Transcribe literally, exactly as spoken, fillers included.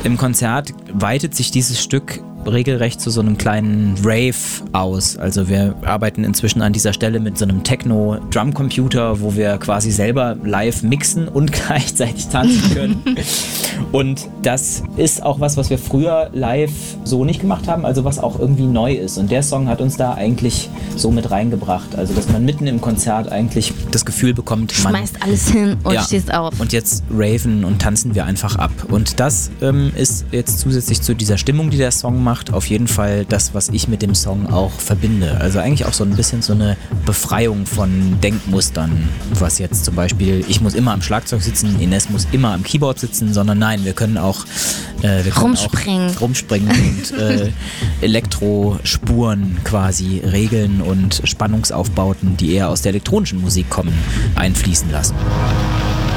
Im Konzert weitet sich dieses Stück regelrecht zu so einem kleinen Rave aus. Also wir arbeiten inzwischen an dieser Stelle mit so einem Techno-Drumcomputer, wo wir quasi selber live mixen und gleichzeitig tanzen können. Und das ist auch was, was wir früher live so nicht gemacht haben, also was auch irgendwie neu ist. Und der Song hat uns da eigentlich so mit reingebracht. Also dass man mitten im Konzert eigentlich das Gefühl bekommt, man schmeißt alles hin und ja, stehst auf. Und jetzt raven und tanzen wir einfach ab. Und das ähm, ist jetzt zusätzlich zu dieser Stimmung, die der Song macht, auf jeden Fall das, was ich mit dem Song auch verbinde. Also eigentlich auch so ein bisschen so eine Befreiung von Denkmustern, was jetzt zum Beispiel, ich muss immer am Schlagzeug sitzen, Ines muss immer am Keyboard sitzen, sondern nein, wir können auch, äh, wir können rumspringen, auch rumspringen und äh, Elektrospuren quasi regeln und Spannungsaufbauten, die eher aus der elektronischen Musik kommen, einfließen lassen.